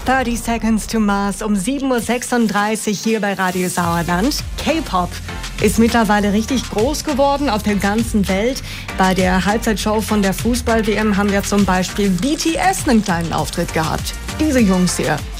30 Seconds to Mars um 7.36 Uhr hier bei Radio Sauerland. K-Pop ist mittlerweile richtig groß geworden auf der ganzen Welt. Bei der Halbzeitshow von der Fußball-WM haben wir zum Beispiel BTS einen kleinen Auftritt gehabt. Diese Jungs hier.